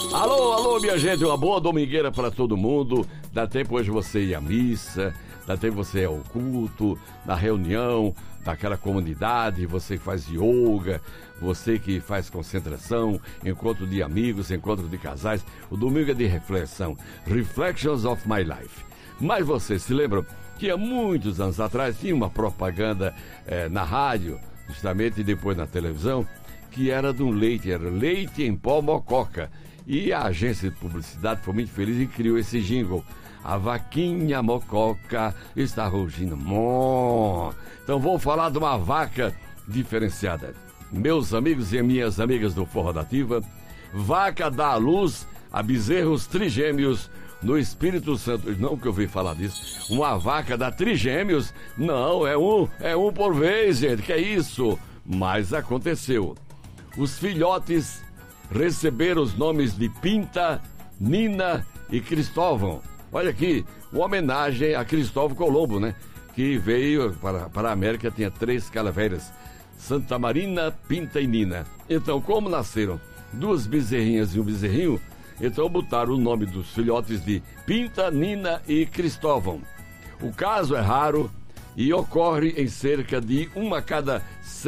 Alô, alô, minha gente, uma boa domingueira para todo mundo. Dá tempo hoje você ir à missa, dá tempo você ir ao culto, na reunião daquela comunidade, você que faz yoga, você que faz concentração, encontro de amigos, encontro de casais. O domingo é de reflexão, Reflections of My Life. Mas vocês se lembram que há muitos anos atrás tinha uma propaganda na rádio, justamente, e depois na televisão, que era de um leite, era leite em pó mococa. E a agência de publicidade foi muito feliz e criou esse jingle. A vaquinha mococa está rugindo. Então vou falar de uma vaca diferenciada. Meus amigos e minhas amigas do Forró da Ativa, vaca dá à luz a bezerros trigêmeos no Espírito Santo. Não que eu ouvi falar disso. Uma vaca dá trigêmeos? Não, é um por vez, gente. Que é isso? Mas aconteceu. Os filhotes receberam os nomes de Pinta, Nina e Cristóvão. Olha aqui, uma homenagem a Cristóvão Colombo, né? Que veio para a América, tinha 3 calaveras, Santa Marina, Pinta e Nina. Então, como nasceram 2 bezerrinhas e um bezerrinho, então botaram o nome dos filhotes de Pinta, Nina e Cristóvão. O caso é raro e ocorre em cerca de 1 a cada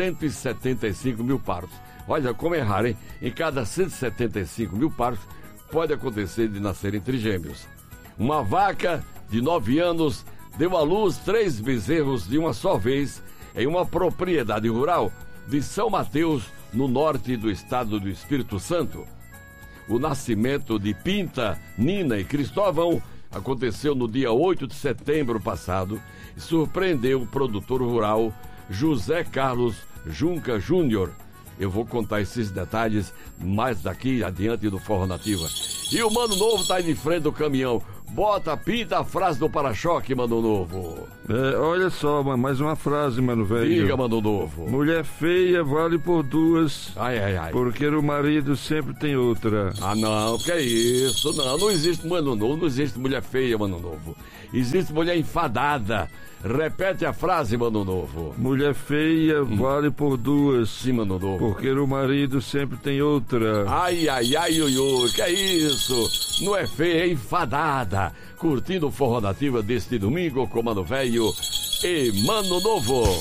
175 mil paros. Olha como é raro, hein? Em cada 175 mil paros pode acontecer de nascerem trigêmeos. Uma vaca de 9 anos deu à luz 3 bezerros de uma só vez em uma propriedade rural de São Mateus, no norte do estado do Espírito Santo. O nascimento de Pinta, Nina e Cristóvão aconteceu no dia 8 de setembro passado e surpreendeu o produtor rural José Carlos Junca Júnior. Eu vou contar esses detalhes mais daqui adiante do Forró Nativa. E o Mano Novo tá aí de frente do caminhão. Bota, pinta a frase do para-choque, Mano Novo. Olha só, mais uma frase, mano velho. Diga, Mano Novo. Mulher feia vale por 2. Ai, ai, ai. Porque o marido sempre tem outra. Ah, não, que é isso? Não existe Mano Novo, não existe mulher feia, Mano Novo. Existe mulher enfadada. Repete a frase, Mano Novo. Mulher feia vale por 2. Sim, Mano Novo. Porque o marido sempre tem outra. Ai, ai, ai, ui, ui, que é isso? Não é feia, é enfadada. Curtindo o Forró Nativa deste domingo com Mano Velho e Mano Novo.